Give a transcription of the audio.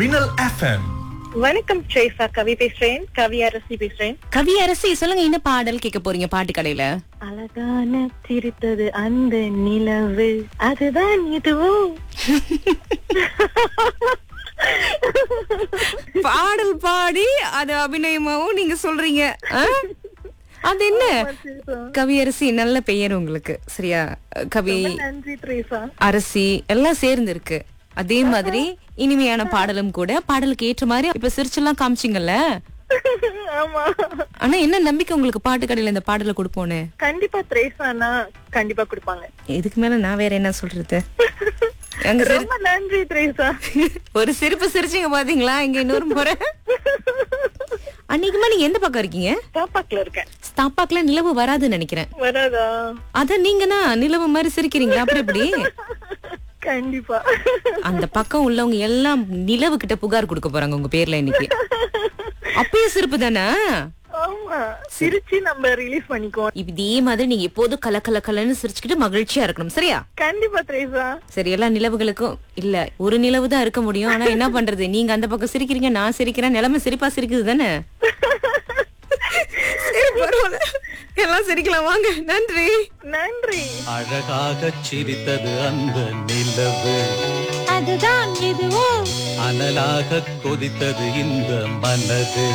மின்னல் எஃப்எம். வணக்கம் ட்ரேசா, கவி பேசுறேன். கவி அரசி பேசுறேன். கவி அரசி, சொல்லுங்க, என்ன பாடல் கேட்க போறீங்க பாட்டு கடையில? அழகான சிரித்தது அந்த நிலவு, அதுதான் இதுவோ. பாடல் பாடி அது அபிநயமாவும் நீங்க சொல்றீங்க. அது என்ன கவியரசி, நல்ல பெயர் உங்களுக்கு. சரியா? கவி நன்றி ட்ரேசா. அரசி எல்லாம் சேர்ந்து இருக்கு. அதே மாதிரி இனிமையான பாடலும் கூட. பாடலுக்கு ஏற்ற மாதிரி இப்ப சிரிச்செல்லாம் காமிச்சிங்கல்ல. ஆமா, ஆனா என்ன நம்பிக்கை உங்களுக்கு பாட்டு கடையில இந்த பாடலை கொடுப்போன்னு? கண்டிப்பா ட்ரேசானா கண்டிப்பா கொடுப்பாங்க. இதுக்கு மேல நான் வேற என்ன சொல்றது? ரொம்ப நன்றி ட்ரேசா. ஒரு சிரிப்பு சிரிச்சிங்க பாத்தீங்களா? இங்க இன்னொரு முறை. அன்னைக்குமா நீங்க எந்த பக்கம் இருக்கீங்க? தாப்பாக்குல இருக்கேன். ஸ்தாப்பாக்குல நிலவு வராதுன்னு நினைக்கிறேன். வராதா? அத நீங்கன்னா நிலவு மாதிரி சிரிக்கிறீங்களா? அப்படி எப்படி? கண்டிப்பா. அந்த பக்கம் உள்ளவங்க எல்லாம் நிலவு கிட்ட புகார் கொடுக்க போறாங்க உங்க பேர்ல இன்னைக்கு. அப்பயே சிரிப்பு தானே? ஆமா, சிரிச்சு நம்ம ரிலீஸ் பண்ணிக்குவோம். இதே மாதிரி நீங்க எப்போதும் கலன்னு சிரிச்சுக்கிட்டு மகிழ்ச்சியா இருக்கணும். சரியா? கண்டிப்பா த்ரேசா. சரி, எல்லா நிலவுகளுக்கும் இல்ல, ஒரு நிலவு தான் இருக்க முடியும். ஆனா என்ன பண்றது, நீங்க அந்த பக்கம் சிரிக்கிறீங்க, நான் சிரிக்கிறேன், நிலைமை சிரிப்பா சிரிக்குது தானே? சரி, பரவாயில்ல, எல்லாம் சிரிக்கலாம், வாங்க. நன்றி. நன்றி. அழகாக சிரித்தது அந்த நிலவு, அதுதான் இதுவோ. அனலாக கொதித்தது இந்த மனது.